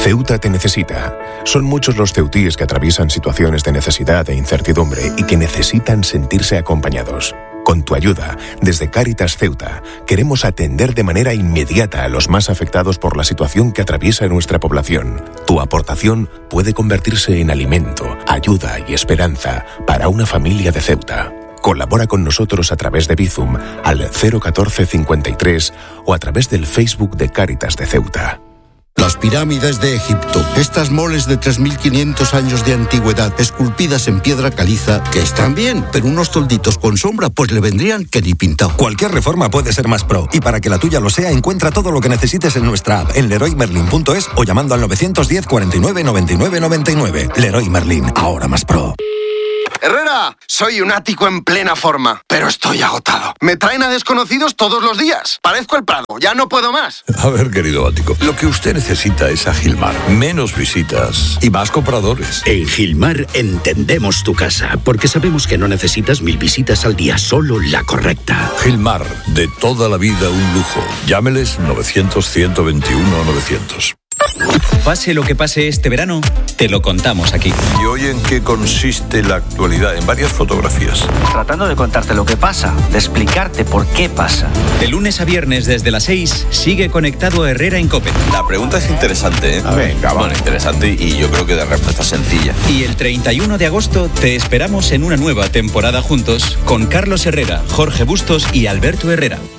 Ceuta te necesita. Son muchos los ceutíes que atraviesan situaciones de necesidad e incertidumbre y que necesitan sentirse acompañados. Con tu ayuda, desde Cáritas Ceuta, queremos atender de manera inmediata a los más afectados por la situación que atraviesa nuestra población. Tu aportación puede convertirse en alimento, ayuda y esperanza para una familia de Ceuta. Colabora con nosotros a través de Bizum al 014 53 o a través del Facebook de Cáritas de Ceuta. Las pirámides de Egipto, estas moles de 3.500 años de antigüedad, esculpidas en piedra caliza, que están bien, pero unos tolditos con sombra, pues le vendrían que ni pintado. Cualquier reforma puede ser más pro, y para que la tuya lo sea, encuentra todo lo que necesites en nuestra app, en leroymerlin.es o llamando al 910 49 99 99. Leroy Merlin, ahora más pro. Herrera, soy un ático en plena forma, pero estoy agotado. Me traen a desconocidos todos los días. Parezco el Prado, ya no puedo más. A ver, querido ático, lo que usted necesita es a Gilmar. Menos visitas y más compradores. En Gilmar entendemos tu casa, porque sabemos que no necesitas 1000 visitas al día, solo la correcta. Gilmar, de toda la vida un lujo. Llámeles 900-121-900. Pase lo que pase este verano, te lo contamos aquí. ¿Y hoy en qué consiste la actualidad? En varias fotografías. Tratando de contarte lo que pasa, de explicarte por qué pasa. De lunes a viernes desde las 6, sigue conectado a Herrera en COPE. La pregunta es interesante, ¿eh? Venga, bueno, interesante y yo creo que de respuesta sencilla. Y el 31 de agosto te esperamos en una nueva temporada juntos con Carlos Herrera, Jorge Bustos y Alberto Herrera.